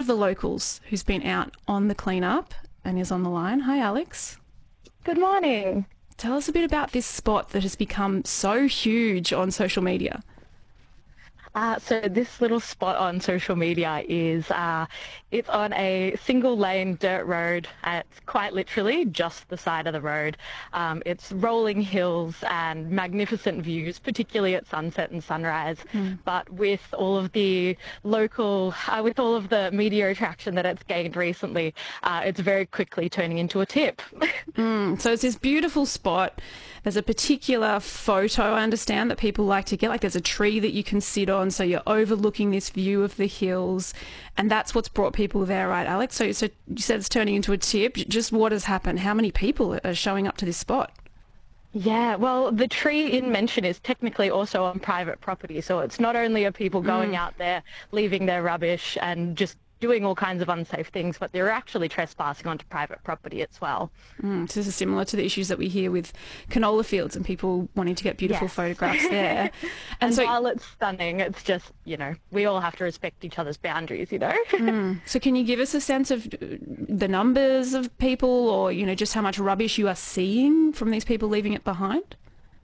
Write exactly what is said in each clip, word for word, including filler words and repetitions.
of the locals who's been out on the cleanup and is on the line. Hi, Alex. Good morning. Tell us a bit about this spot that has become so huge on social media. Uh, so this little spot on social media is, uh, it's on a single lane dirt road. Uh, it's quite literally just the side of the road. Um, it's rolling hills and magnificent views, particularly at sunset and sunrise. Mm. But with all of the local, uh, with all of the media attraction that it's gained recently, uh, it's very quickly turning into a tip. mm, so it's this beautiful spot. There's a particular photo, I understand, that people like to get. Like there's a tree that you can sit on, so you're overlooking this view of the hills, and that's what's brought people there, right, Alex? So, so you said it's turning into a tip. Just what has happened? How many people are showing up to this spot? Yeah, well, the tree in mention is technically also on private property, so it's not only are people going mm. out there leaving their rubbish and just doing all kinds of unsafe things, but they're actually trespassing onto private property as well. Mm, so this is similar to the issues that we hear with canola fields and people wanting to get beautiful yes. photographs there. And, and so, while it's stunning, it's just, you know, we all have to respect each other's boundaries, you know. mm, so can you give us a sense of the numbers of people, or, you know, just how much rubbish you are seeing from these people leaving it behind?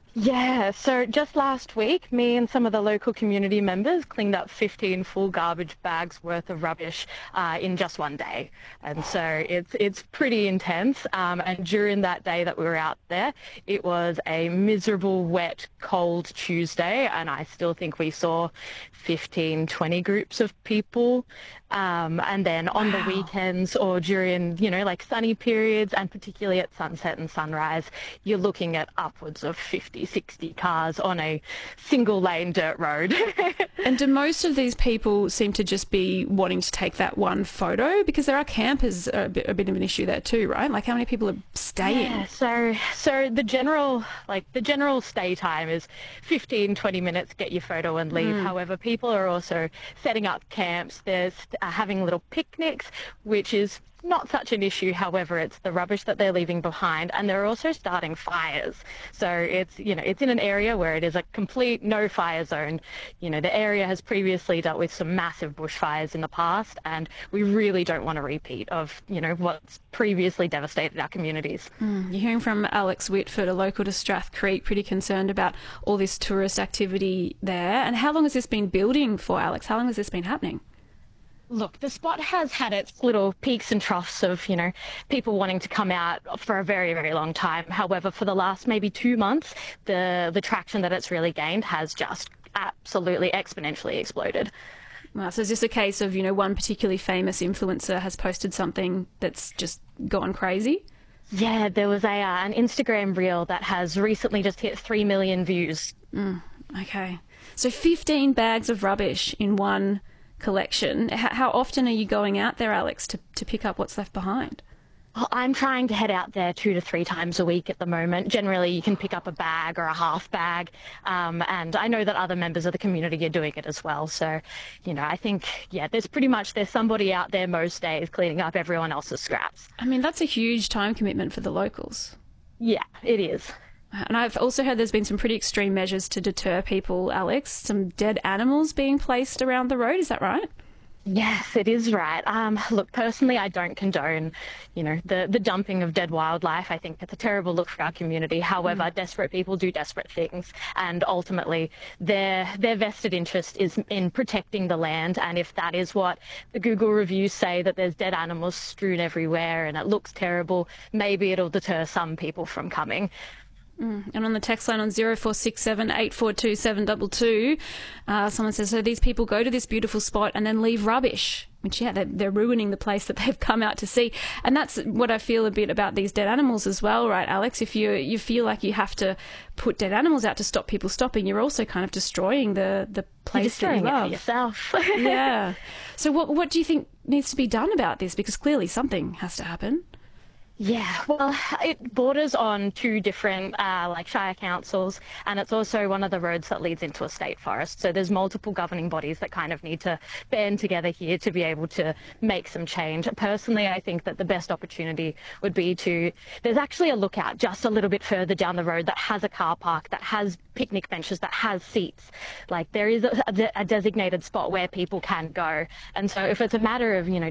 Yeah, so just last week, me and some of the local community members cleaned up fifteen full garbage bags worth of rubbish uh, in just one day. And so it's it's pretty intense. Um, and during that day that we were out there, it was a miserable, wet, cold Tuesday. And I still think we saw fifteen, twenty groups of people. Um, and then on wow. the weekends or during, you know, like sunny periods, and particularly at sunset and sunrise, you're looking at upwards of fifty, sixty cars on a single lane dirt road. And do most of these people seem to just be wanting to take that one photo? Because there are campers a bit, a bit of an issue there too, right? Like how many people are staying? Yeah, so so the general like the general stay time is fifteen, twenty minutes, get your photo and leave. Mm. However, people are also setting up camps. There's uh, having little picnics, which is not such an issue. However, it's the rubbish that they're leaving behind, and they're also starting fires. So it's, you know, it's in an area where it is a complete no fire zone. You know, the area has previously dealt with some massive bushfires in the past, and we really don't want a repeat of, you know, what's previously devastated our communities. Mm, you're hearing from Alex Whitford, a local to Strath Creek, pretty concerned about all this tourist activity there. And how long has this been building for, Alex? How long has this been happening? Look, the spot has had its little peaks and troughs of, you know, people wanting to come out for a very, very long time. However, for the last maybe two months, the, the traction that it's really gained has just absolutely exponentially exploded. Wow, so is this a case of, you know, one particularly famous influencer has posted something that's just gone crazy? Yeah, there was a uh, an Instagram reel that has recently just hit three million views. Mm, okay. So fifteen bags of rubbish in one collection. How often are you going out there, Alex, to, to pick up what's left behind? Well, I'm trying to head out there two to three times a week at the moment. Generally, you can pick up a bag or a half bag, um, and I know that other members of the community are doing it as well. So, you know, I think, yeah, there's pretty much, there's somebody out there most days cleaning up everyone else's scraps. I mean, that's a huge time commitment for the locals. Yeah, it is. And I've also heard there's been some pretty extreme measures to deter people, Alex. Some dead animals being placed around the road, is that right? Yes, it is right. Um, look, personally, I don't condone, you know, the, the dumping of dead wildlife. I think it's a terrible look for our community. However, mm. desperate people do desperate things, and ultimately their their vested interest is in protecting the land. And if that is what the Google reviews say, that there's dead animals strewn everywhere and it looks terrible, maybe it'll deter some people from coming. Mm. And on the text line on zero four six seven, eight four two, seven two two, uh, someone says, so these people go to this beautiful spot and then leave rubbish, which, yeah, they're, they're ruining the place that they've come out to see. And that's what I feel a bit about these dead animals as well, right, Alex? If you you feel like you have to put dead animals out to stop people stopping, you're also kind of destroying the, the place that you love. It yourself. Yeah. So what what do you think needs to be done about this? Because clearly something has to happen. Yeah, well, it borders on two different uh, like shire councils, and it's also one of the roads that leads into a state forest. So there's multiple governing bodies that kind of need to band together here to be able to make some change. Personally, I think that the best opportunity would be to, there's actually a lookout just a little bit further down the road that has a car park, that has picnic benches, that has seats. Like there is a, a designated spot where people can go. And so if it's a matter of, you know,